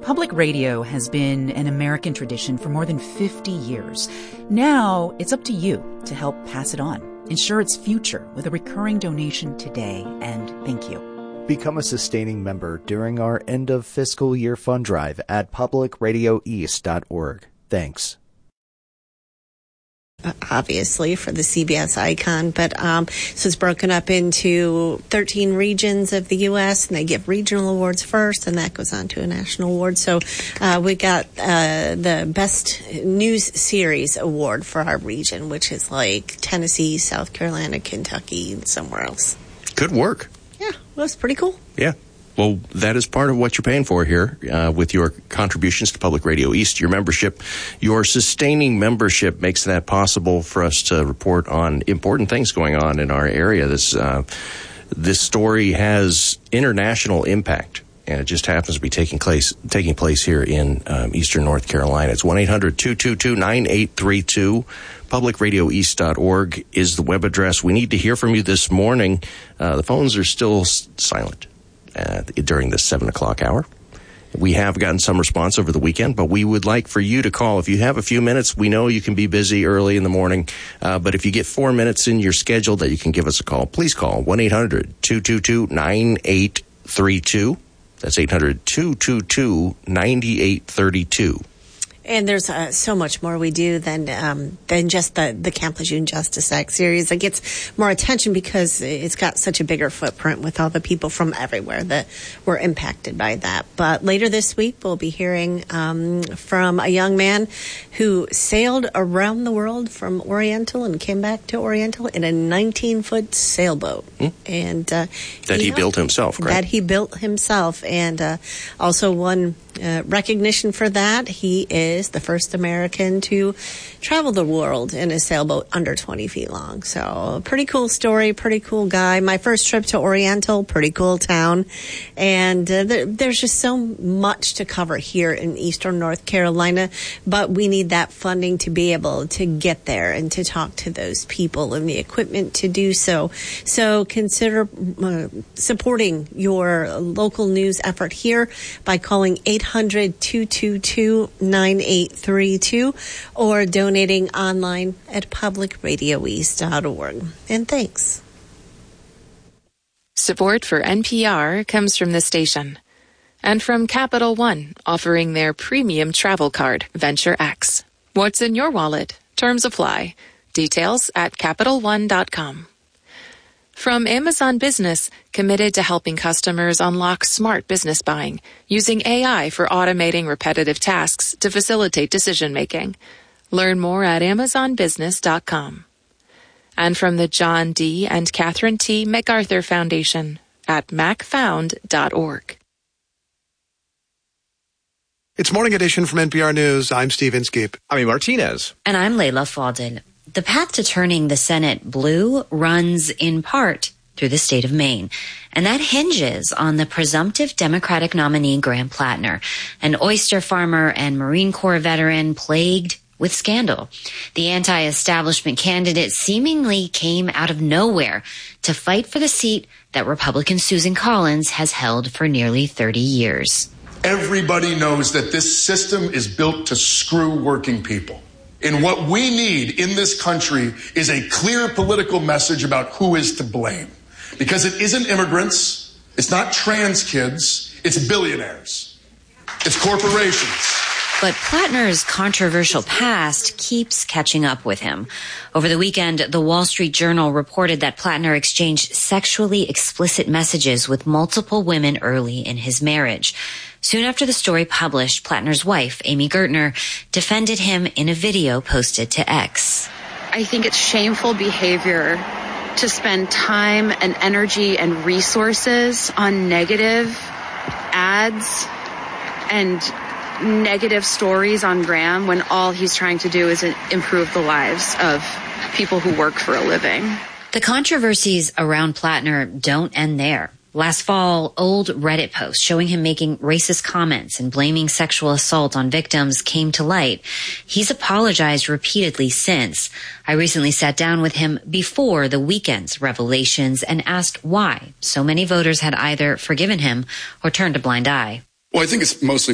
Public radio has been an American tradition for more than 50 years. Now, it's up to you to help pass it on. Ensure its future with a recurring donation today, and thank you. Become a sustaining member during our end of fiscal year fund drive at publicradioeast.org. Thanks. Obviously for the CBS icon, but so it's broken up into 13 regions of the U.S. and they give regional awards first, and that goes on to a national award. So we got the Best News Series award for our region, which is like Tennessee, South Carolina, Kentucky, and somewhere else. Good work. Yeah, well, it's pretty cool. Yeah. Well, that is part of what you're paying for here with your contributions to Public Radio East, your membership. Your sustaining membership makes that possible for us to report on important things going on in our area. This story has international impact, and it just happens to be taking place here in eastern North Carolina. It's 1-800-222-9832. PublicRadioEast.org is the web address. We need to hear from you this morning. The phones are still silent during the 7 o'clock hour. We have gotten some response over the weekend, but we would like for you to call. If you have a few minutes, we know you can be busy early in the morning, but if you get 4 minutes in your schedule that you can give us a call, please call 1-800-222-9832. That's 800-222-9832. And there's so much more we do than just the Camp Lejeune Justice Act series. It gets more attention because it's got such a bigger footprint with all the people from everywhere that were impacted by that. But later this week, we'll be hearing from a young man who sailed around the world from Oriental and came back to Oriental in a 19-foot sailboat. And that he built himself, correct? That he built himself. And also won recognition for that. He is the first American to travel the world in a sailboat under 20 feet long. So pretty cool story, pretty cool guy. My first trip to Oriental, pretty cool town. And there's just so much to cover here in eastern North Carolina, but we need that funding to be able to get there and to talk to those people and the equipment to do so. So consider supporting your local news effort here by calling 800-222-9832 or donating online at publicradioeast.org. And thanks. Support for NPR comes from the station and from Capital One, offering their premium travel card, Venture X. What's in your wallet? Terms apply. Details at CapitalOne.com. From Amazon Business, committed to helping customers unlock smart business buying, using AI for automating repetitive tasks to facilitate decision-making. Learn more at AmazonBusiness.com. And from the John D. and Catherine T. MacArthur Foundation at macfound.org. It's Morning Edition from NPR News. I'm Steve Inskeep. I'm Martinez. And I'm Layla Fadel. The path to turning the Senate blue runs in part through the state of Maine, and that hinges on the presumptive Democratic nominee Graham Plattner, an oyster farmer and Marine Corps veteran plagued with scandal. The anti-establishment candidate seemingly came out of nowhere to fight for the seat that Republican Susan Collins has held for nearly 30 years. Everybody knows that this system is built to screw working people. And what we need in this country is a clear political message about who is to blame. Because it isn't immigrants, it's not trans kids, it's billionaires, it's corporations. But Plattner's controversial past keeps catching up with him. Over the weekend, the Wall Street Journal reported that Plattner exchanged sexually explicit messages with multiple women early in his marriage. Soon after the story published, Plattner's wife, Amy Gertner, defended him in a video posted to X. I think it's shameful behavior to spend time and energy and resources on negative ads and negative stories on Graham when all he's trying to do is improve the lives of people who work for a living. The controversies around Plattner don't end there. Last fall, old Reddit posts showing him making racist comments and blaming sexual assault on victims came to light. He's apologized repeatedly since. I recently sat down with him before the weekend's revelations and asked why so many voters had either forgiven him or turned a blind eye. Well, I think it's mostly